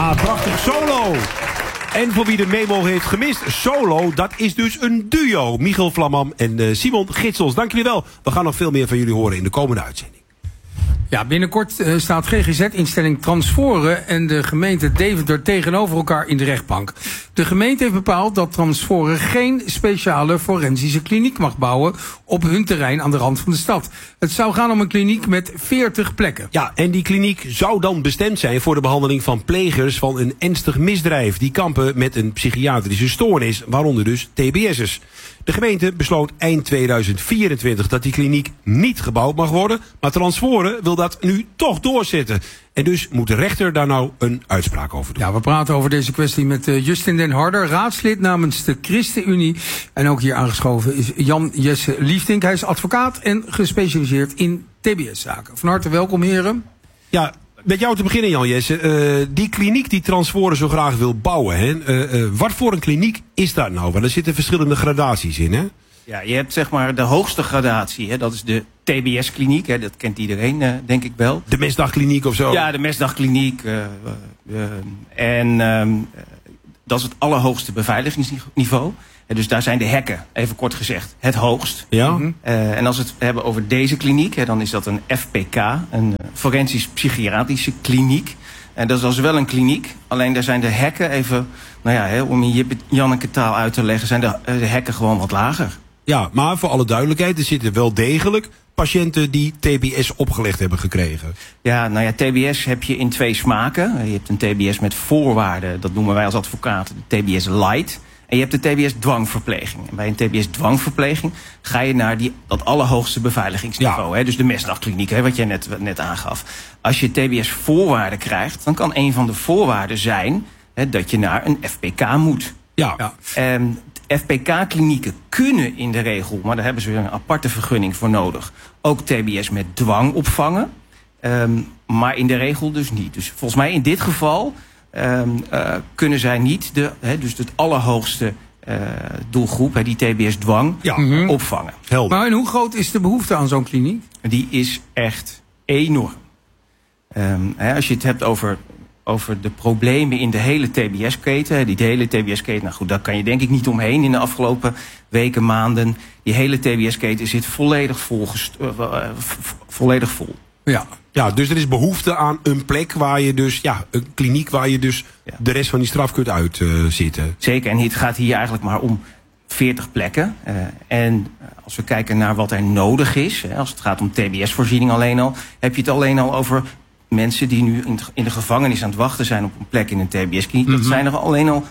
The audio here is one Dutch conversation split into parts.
Ja, prachtig solo. En voor wie de memo heeft gemist, solo, dat is dus een duo. Michiel Vlamam en Simon Gitsels. Dank jullie wel. We gaan nog veel meer van jullie horen in de komende uitzending. Ja, binnenkort staat GGZ-instelling Transforen en de gemeente Deventer tegenover elkaar in de rechtbank. De gemeente heeft bepaald dat Transforen geen speciale forensische kliniek mag bouwen op hun terrein aan de rand van de stad. Het zou gaan om een kliniek met 40 plekken. Ja, en die kliniek zou dan bestemd zijn voor de behandeling van plegers van een ernstig misdrijf. Die kampen met een psychiatrische stoornis, waaronder dus TBS'ers. De gemeente besloot eind 2024 dat die kliniek niet gebouwd mag worden. Maar Transforen wil dat nu toch doorzetten. En dus moet de rechter daar nou een uitspraak over doen. Ja, we praten over deze kwestie met Justin Den Harder, raadslid namens de ChristenUnie. En ook hier aangeschoven is Jan Jesse Liefdink. Hij is advocaat en gespecialiseerd in TBS-zaken. Van harte welkom, heren. Ja, met jou te beginnen, Jan Jesse. Die kliniek die Transforen zo graag wil bouwen, hè? Wat voor een kliniek is dat nou? Want er zitten verschillende gradaties in, hè? Ja, je hebt zeg maar de hoogste gradatie, hè? Dat is de TBS-kliniek, hè? Dat kent iedereen, denk ik wel. De mesdagkliniek of zo? Ja, de mesdagkliniek. Dat is het allerhoogste beveiligingsniveau. Dus daar zijn de hekken, even kort gezegd, het hoogst. Ja. En als we het hebben over deze kliniek, hè, dan is dat een FPK, een forensisch-psychiatrische kliniek. En dat is dus wel een kliniek, alleen daar zijn de hekken even, om in Janneke taal uit te leggen, zijn de hekken gewoon wat lager. Ja, maar voor alle duidelijkheid, er zitten wel degelijk patiënten die TBS opgelegd hebben gekregen. Ja, TBS heb je in twee smaken. Je hebt een TBS met voorwaarden, dat noemen wij als advocaten de TBS light. En je hebt de TBS-dwangverpleging. En bij een TBS-dwangverpleging ga je naar dat allerhoogste beveiligingsniveau. Ja. Hè? Dus de mesdagkliniek, hè, wat jij net aangaf. Als je TBS-voorwaarden krijgt, dan kan een van de voorwaarden zijn, hè, dat je naar een FPK moet. Ja. FPK-klinieken kunnen in de regel, maar daar hebben ze weer een aparte vergunning voor nodig, ook TBS met dwang opvangen. Maar in de regel dus niet. Dus volgens mij in dit geval kunnen zij niet dus het allerhoogste doelgroep, die TBS-dwang, opvangen. Helder. Maar en hoe groot is de behoefte aan zo'n kliniek? Die is echt enorm. Als je het hebt over de problemen in de hele TBS-keten. Die hele TBS-keten, nou goed, daar kan je denk ik niet omheen in de afgelopen weken, maanden. Die hele TBS-keten zit volledig vol. Ja, dus er is behoefte aan een plek waar je dus, een kliniek waar je dus de rest van die straf kunt uitzitten. Zeker, en het gaat hier eigenlijk maar om 40 plekken. En als we kijken naar wat er nodig is, als het gaat om TBS-voorziening alleen al, heb je het alleen al over mensen die nu in de gevangenis aan het wachten zijn op een plek in een TBS-kliniek. Dat zijn er alleen al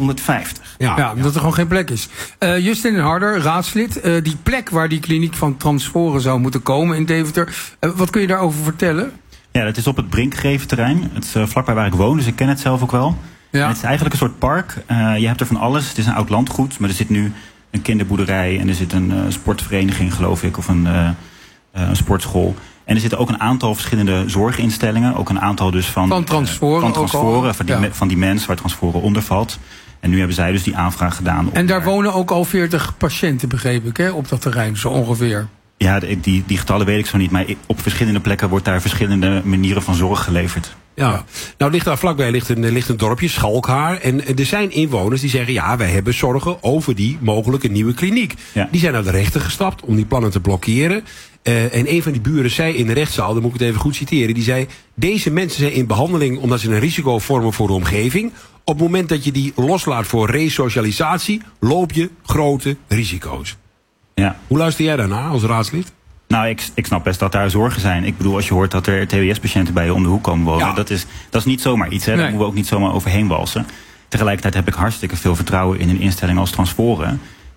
250. Ja, omdat er gewoon geen plek is. Justin Den Harder, raadslid. Die plek waar die kliniek van Transforen zou moeten komen in Deventer. Wat kun je daarover vertellen? Ja, dat is op het Brinkgeven-terrein. Het is vlakbij waar ik woon, dus ik ken het zelf ook wel. Ja. Het is eigenlijk een soort park. Je hebt er van alles. Het is een oud landgoed, maar er zit nu een kinderboerderij en er zit een sportvereniging, geloof ik, of een sportschool. En er zitten ook een aantal verschillende zorginstellingen. Ook een aantal dus van Transforen, van die mensen waar Transforen onder valt. En nu hebben zij dus die aanvraag gedaan. En daar wonen ook al 40 patiënten, begreep ik, op dat terrein, zo ongeveer. Ja, die getallen weet ik zo niet. Maar op verschillende plekken wordt daar verschillende manieren van zorg geleverd. Ja. Nou ligt daar vlakbij ligt een dorpje, Schalkhaar. En er zijn inwoners die zeggen, wij hebben zorgen over die mogelijke nieuwe kliniek. Ja. Die zijn naar de rechter gestapt om die plannen te blokkeren. En een van die buren zei in de rechtszaal, dan moet ik het even goed citeren, die zei, deze mensen zijn in behandeling omdat ze een risico vormen voor de omgeving. Op het moment dat je die loslaat voor resocialisatie, loop je grote risico's. Ja. Hoe luister jij daarnaar als raadslid? Nou, ik snap best dat daar zorgen zijn. Ik bedoel, als je hoort dat er TBS-patiënten bij je om de hoek komen wonen, dat is niet zomaar iets. Hè? Daar moeten we ook niet zomaar overheen walsen. Tegelijkertijd heb ik hartstikke veel vertrouwen in een instelling als Transforen.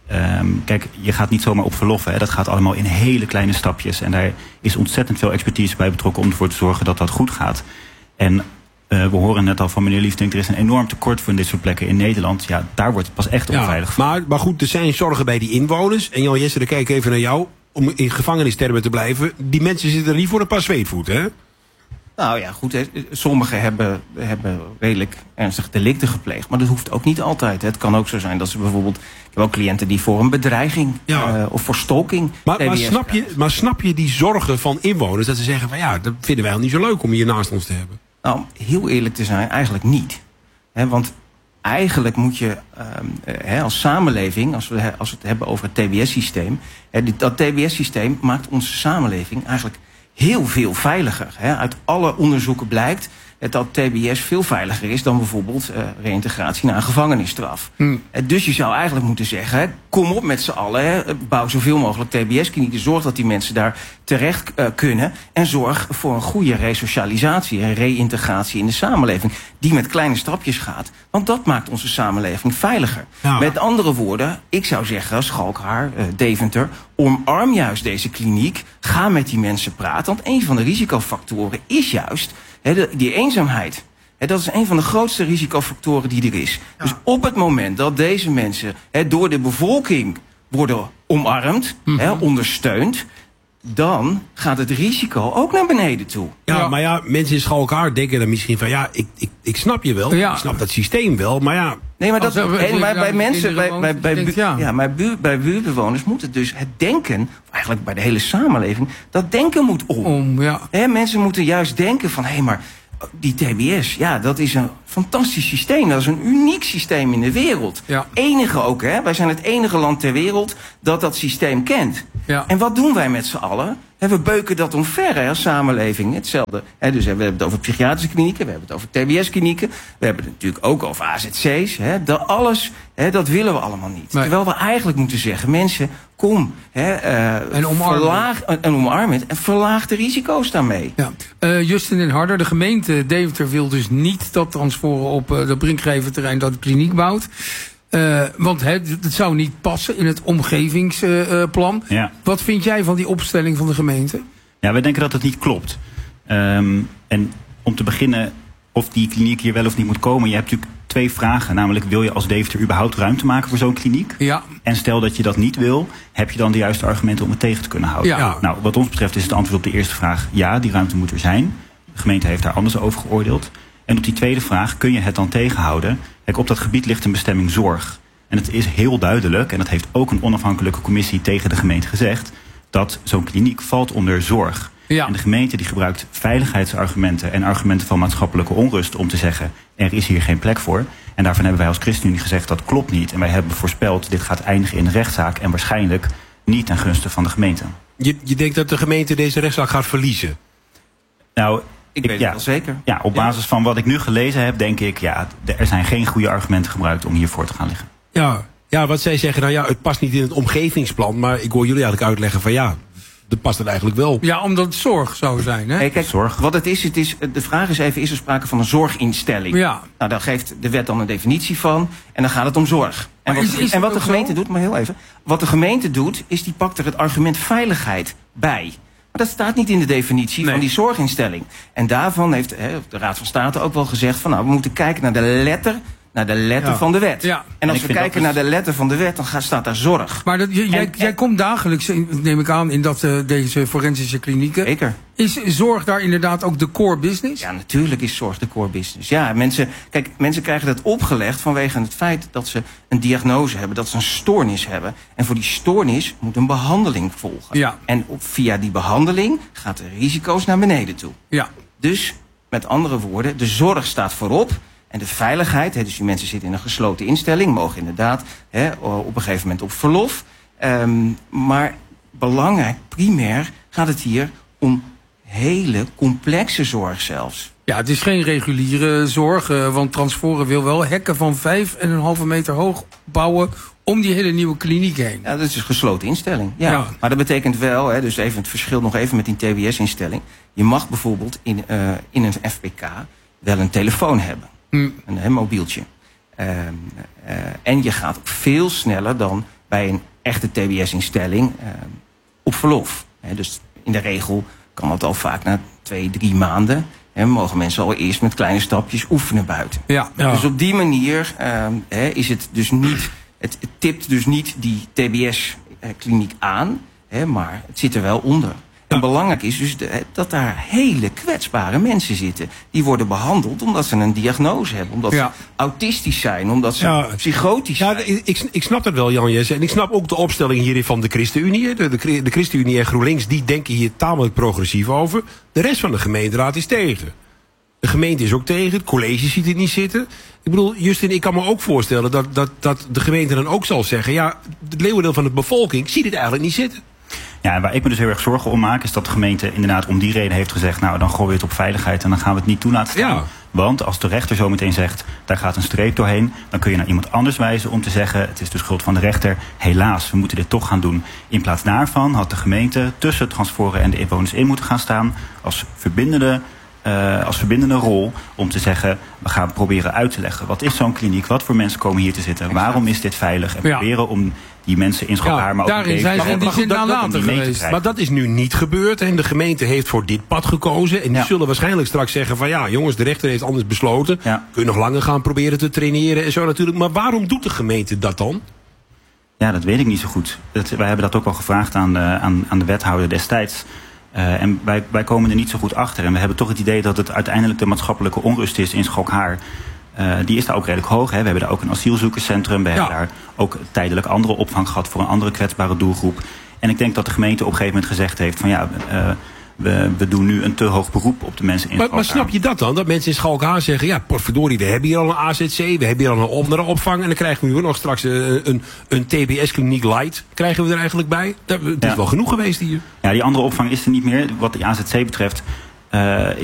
Kijk, je gaat niet zomaar op verlof. Hè. Dat gaat allemaal in hele kleine stapjes. En daar is ontzettend veel expertise bij betrokken om ervoor te zorgen dat dat goed gaat. En we horen net al van meneer Liefdink, er is een enorm tekort voor dit soort plekken in Nederland. Ja, daar wordt het pas echt onveilig van. Maar goed, er zijn zorgen bij die inwoners. En Jan Jesse, dan kijk ik even naar jou. Om in gevangenistermen te blijven. Die mensen zitten er niet voor een paar zweetvoeten, hè? Nou ja, goed. Sommigen hebben redelijk ernstig delicten gepleegd. Maar dat hoeft ook niet altijd. Het kan ook zo zijn dat ze bijvoorbeeld... Ik heb ook cliënten die voor een bedreiging of voor stalking... Maar snap je die zorgen van inwoners? Dat ze zeggen van dat vinden wij al niet zo leuk om hier naast ons te hebben. Nou, heel eerlijk te zijn, eigenlijk niet. Want eigenlijk moet je als samenleving, als we het hebben over het TBS-systeem... dat TBS-systeem maakt onze samenleving eigenlijk heel veel veiliger. Uit alle onderzoeken blijkt dat TBS veel veiliger is dan bijvoorbeeld reïntegratie na een gevangenisstraf. Dus je zou eigenlijk moeten zeggen, kom op met z'n allen, bouw zoveel mogelijk TBS-klinieken, zorg dat die mensen daar terecht kunnen en zorg voor een goede resocialisatie en reïntegratie in de samenleving, die met kleine stapjes gaat. Want dat maakt onze samenleving veiliger. Ja. Met andere woorden, ik zou zeggen, Schalkhaar, Deventer, omarm juist deze kliniek, ga met die mensen praten, want een van de risicofactoren is juist die eenzaamheid. Dat is een van de grootste risicofactoren die er is. Ja. Dus op het moment dat deze mensen door de bevolking worden omarmd, ondersteund, dan gaat het risico ook naar beneden toe. Ja, maar ja, mensen in Schalkhaar denken dan misschien van, ja, ik snap je wel, ik snap dat systeem wel, maar ja. Nee, maar bij mensen, bij buurtbewoners moet het dus het denken, eigenlijk bij de hele samenleving, dat denken moet om. Mensen moeten juist denken van, maar die TBS, dat is een fantastisch systeem. Dat is een uniek systeem in de wereld. Ja. Enige ook, wij zijn het enige land ter wereld dat systeem kent. Ja. En wat doen wij met z'n allen? We beuken dat omver als samenleving. Hetzelfde. Dus we hebben het over psychiatrische klinieken, we hebben het over TBS-klinieken, we hebben het natuurlijk ook over AZC's. Alles, dat willen we allemaal niet. Maar terwijl we eigenlijk moeten zeggen, mensen, kom, en omarm het en verlaag de risico's daarmee. Ja. Justin en Harder, de gemeente Deventer wil dus niet dat Transforum op de Brinkgeverterrein dat kliniek bouwt. Want het zou niet passen in het omgevingsplan. Wat vind jij van die opstelling van de gemeente? Ja, wij denken dat het niet klopt. En om te beginnen, of die kliniek hier wel of niet moet komen. Je hebt natuurlijk twee vragen. Namelijk, wil je als Deventer überhaupt ruimte maken voor zo'n kliniek? Ja. En stel dat je dat niet wil, heb je dan de juiste argumenten om het tegen te kunnen houden? Ja. Nou, wat ons betreft is het antwoord op de eerste vraag, ja, die ruimte moet er zijn. De gemeente heeft daar anders over geoordeeld. En op die tweede vraag, kun je het dan tegenhouden? Kijk, op dat gebied ligt een bestemming zorg. En het is heel duidelijk, en dat heeft ook een onafhankelijke commissie tegen de gemeente gezegd, dat zo'n kliniek valt onder zorg. Ja. En de gemeente die gebruikt veiligheidsargumenten en argumenten van maatschappelijke onrust om te zeggen, er is hier geen plek voor. En daarvan hebben wij als ChristenUnie gezegd, dat klopt niet. En wij hebben voorspeld, dit gaat eindigen in een rechtszaak en waarschijnlijk niet ten gunste van de gemeente. Je denkt dat de gemeente deze rechtszaak gaat verliezen? Nou, ik weet het wel zeker. Ja, op basis van wat ik nu gelezen heb, denk ik, er zijn geen goede argumenten gebruikt om hiervoor te gaan liggen. Ja, wat zij zeggen, het past niet in het omgevingsplan, maar ik hoor jullie eigenlijk uitleggen van dat past het eigenlijk wel. Ja, omdat het zorg zou zijn, hè? Kijk, zorg. Wat het is, de vraag is even, is er sprake van een zorginstelling? Ja. Nou, daar geeft de wet dan een definitie van en dan gaat het om zorg. En wat de gemeente doet, maar heel even, wat de gemeente doet, is die pakt er het argument veiligheid bij. Maar dat staat niet in de definitie van die zorginstelling. En daarvan heeft de Raad van State ook wel gezegd van, we moeten kijken naar de letter van de wet. Ja. En als we kijken naar de letter van de wet, dan staat daar zorg. Maar jij komt dagelijks, neem ik aan, in deze forensische klinieken. Zeker. Is zorg daar inderdaad ook de core business? Ja, natuurlijk is zorg de core business. Ja, mensen krijgen dat opgelegd vanwege het feit dat ze een diagnose hebben, dat ze een stoornis hebben. En voor die stoornis moet een behandeling volgen. Ja. En via die behandeling gaat de risico's naar beneden toe. Ja. Dus, met andere woorden, de zorg staat voorop. En de veiligheid, dus die mensen zitten in een gesloten instelling, mogen inderdaad op een gegeven moment op verlof. Maar belangrijk, primair, gaat het hier om hele complexe zorg zelfs. Ja, het is geen reguliere zorg, want Transforum wil wel hekken van 5,5 meter hoog bouwen om die hele nieuwe kliniek heen. Ja, dat is een gesloten instelling. Ja. Maar dat betekent wel, dus even het verschil nog even met die TBS-instelling. Je mag bijvoorbeeld in een FPK wel een telefoon hebben. Een mobieltje. En je gaat ook veel sneller dan bij een echte TBS-instelling op verlof. Dus in de regel kan dat al vaak na 2-3 maanden. Mogen mensen al eerst met kleine stapjes oefenen buiten. Ja. Dus op die manier is het dus niet. Het tipt dus niet die TBS-kliniek aan, maar het zit er wel onder. En belangrijk is dus dat daar hele kwetsbare mensen zitten. Die worden behandeld omdat ze een diagnose hebben. Omdat ze autistisch zijn. Omdat ze psychotisch zijn. Ja, ik snap dat wel, Jan Jesse. En ik snap ook de opstelling hier van de ChristenUnie. De ChristenUnie en GroenLinks die denken hier tamelijk progressief over. De rest van de gemeenteraad is tegen. De gemeente is ook tegen. Het college ziet het niet zitten. Ik bedoel, Justin, ik kan me ook voorstellen dat de gemeente dan ook zal zeggen... ja, het leeuwendeel van de bevolking ziet het eigenlijk niet zitten. Ja, waar ik me dus heel erg zorgen om maak... is dat de gemeente inderdaad om die reden heeft gezegd... nou, dan gooien we het op veiligheid en dan gaan we het niet toe laten staan. Ja. Want als de rechter zo meteen zegt, daar gaat een streep doorheen... dan kun je naar iemand anders wijzen om te zeggen... het is de schuld van de rechter. Helaas, we moeten dit toch gaan doen. In plaats daarvan had de gemeente tussen Transforum en de inwoners in moeten gaan staan... als verbindende rol om te zeggen... we gaan proberen uit te leggen. Wat is zo'n kliniek? Wat voor mensen komen hier te zitten? Waarom is dit veilig? En proberen om die mensen in Schalkhaar... maar ook daarin zijn ze in die zin nalatig geweest. Maar dat is nu niet gebeurd. En de gemeente heeft voor dit pad gekozen. En die zullen waarschijnlijk straks zeggen van... ja, jongens, de rechter heeft anders besloten. Ja. Kun je nog langer gaan proberen te traineren en zo natuurlijk. Maar waarom doet de gemeente dat dan? Ja, dat weet ik niet zo goed. Wij hebben dat ook wel gevraagd aan de wethouder destijds... en wij komen er niet zo goed achter. En we hebben toch het idee dat het uiteindelijk de maatschappelijke onrust is in Schalkhaar. Die is daar ook redelijk hoog. Hè. We hebben daar ook een asielzoekerscentrum. We hebben daar ook tijdelijk andere opvang gehad voor een andere kwetsbare doelgroep. En ik denk dat de gemeente op een gegeven moment gezegd heeft van ja... We doen nu een te hoog beroep op de mensen in Schalkhaar. Maar snap je dat dan? Dat mensen in Schalkhaar zeggen... ja, potverdorie, we hebben hier al een AZC... we hebben hier al een andere opvang... en dan krijgen we nu nog straks een TBS-kliniek light... krijgen we er eigenlijk bij. Het is wel genoeg geweest hier. Ja, die andere opvang is er niet meer. Wat de AZC betreft...